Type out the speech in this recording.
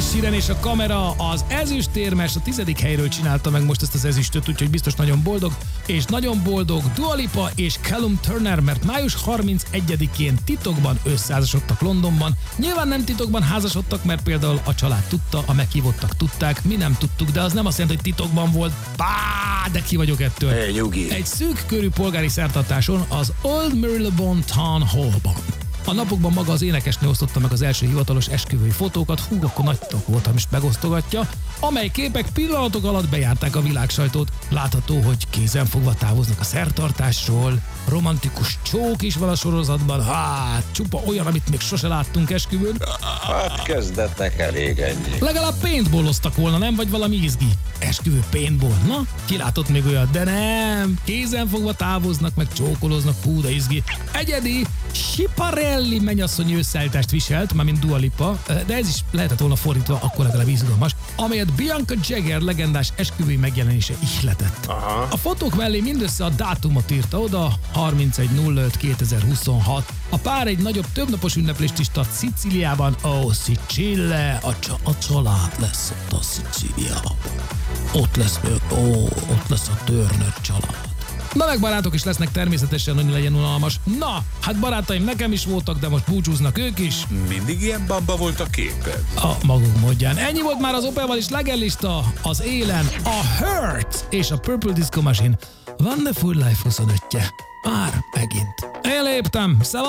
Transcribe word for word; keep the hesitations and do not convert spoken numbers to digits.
Sheeran és a kamera, az ezüstérmes a tizedik helyről csinálta meg most ezt az ezüstöt, úgyhogy biztos nagyon boldog, és nagyon boldog Dua Lipa és Callum Turner, mert május harmincegyedikén titokban összeházasodtak Londonban. Nyilván nem titokban házasodtak, mert például a család tudta, a meghívottak tudták, mi nem tudtuk, de az nem azt jelenti, hogy titokban volt. Bá, de ki vagyok ettől. Hey, nyugi. Egy szűk körű polgári szertartáson az Old Marylebone Town Hallban. A napokban maga az énekesnő osztotta meg az első hivatalos esküvői fotókat, hú, akkor nagy titok volt, is megosztogatja, amely képek pillanatok alatt bejárták a világsajtót. Látható, hogy kézenfogva távoznak a szertartásról, romantikus csók is van a sorozatban, hát csupa olyan, amit még sose láttunk esküvőn. Hát kezdetnek elég ennyi. Legalább paintballoztak volna, nem? Vagy valami izgi. Esküvő paintball. Na, ki látott még olyat? De nem. Kézenfogva távoznak, meg csókoloznak, hú, de izgi. Egyedi Schiaparelli mennyasszony ősszeltást viselt, mármint Dua Lipa, de ez is lehetett volna fordítva, akkor legalább izgalmas, amelyet Bianca Jagger legendás esküvői megjelenése ihletett. Aha. A fotók mellé mindössze a dátumot írta oda, harmincegy nulla öt kétezer-huszonhat. A pár egy nagyobb többnapos ünneplést is tart Szicíliában. Ó, oh, Szicília, a, csa- a család lesz ott a Szicíliában. Ott lesz, ó, oh, ott lesz a Turner család. Na meg barátok is lesznek természetesen, hogy legyen unalmas. Na, hát barátaim nekem is voltak, de most búcsúznak ők is. Mindig ilyen bamba volt a képed? A maguk módján. Ennyi volt már az Opelval is legellista az élen. A Hurt és a Purple Disco Machine. Wonderful Life huszonötje. Már megint. Eléptem. Szevasz!